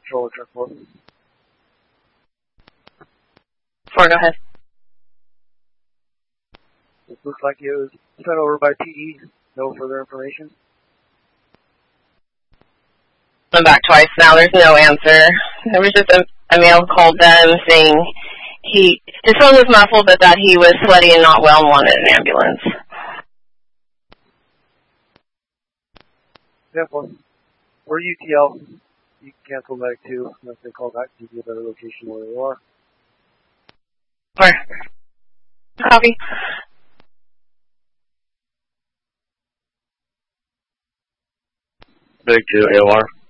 Controller, truck 4. 4, go ahead. This looks like it was sent over by PD. No further information. I'm back twice now. There's no answer. There was just a male called them saying his phone was muffled, but that he was sweaty and not well and wanted an ambulance. Yeah, well, we're UTL. You can cancel Medic 2 unless they call back to give you a better location where you are. Where? Copy. Medic 2, AOR.